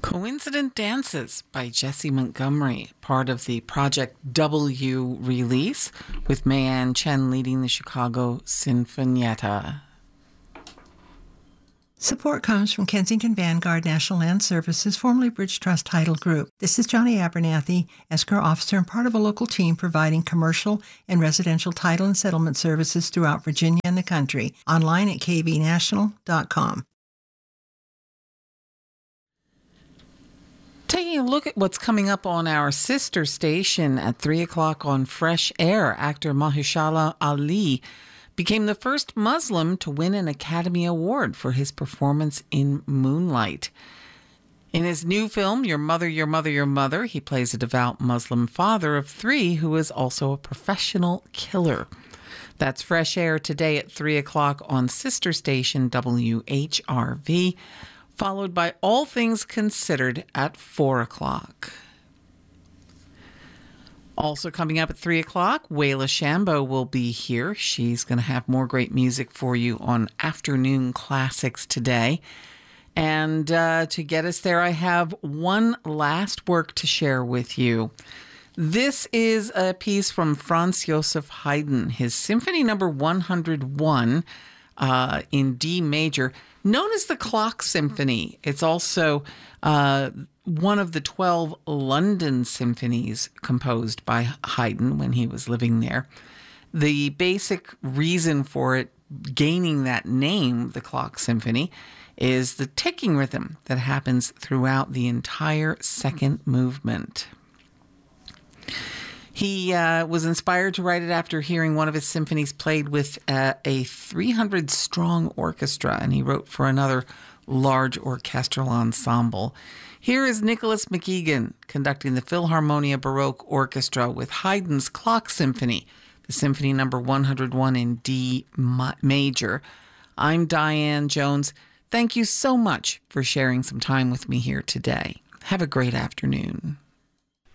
Coincident Dances by Jessie Montgomery, part of the Project W release, with Mayan Chen leading the Chicago Sinfonietta. Support comes from Kensington Vanguard National Land Services, formerly Bridge Trust Title Group. This is Johnny Abernathy, escrow officer and part of a local team providing commercial and residential title and settlement services throughout Virginia and the country. Online at kvnational.com. Taking a look at what's coming up on our sister station at 3 o'clock on Fresh Air, actor Mahershala Ali became the first Muslim to win an Academy Award for his performance in Moonlight. In his new film, Your Mother, Your Mother, Your Mother, he plays a devout Muslim father of three who is also a professional killer. That's Fresh Air today at 3 o'clock on sister station WHRV, followed by All Things Considered at 4 o'clock. Also coming up at 3 o'clock, Wayla Shambo will be here. She's going to have more great music for you on Afternoon Classics today. And to get us there, I have one last work to share with you. This is a piece from Franz Joseph Haydn, his Symphony Number 101 in D major, known as the Clock Symphony. It's also one of the 12 London symphonies composed by Haydn when he was living there. The basic reason for it gaining that name, the Clock Symphony, is the ticking rhythm that happens throughout the entire second movement. He was inspired to write it after hearing one of his symphonies played with a 300-strong orchestra, and he wrote for another large orchestral ensemble. Here is Nicholas McEgan conducting the Philharmonia Baroque Orchestra with Haydn's Clock Symphony, the Symphony Number 101 in D major. I'm Diane Jones. Thank you so much for sharing some time with me here today. Have a great afternoon.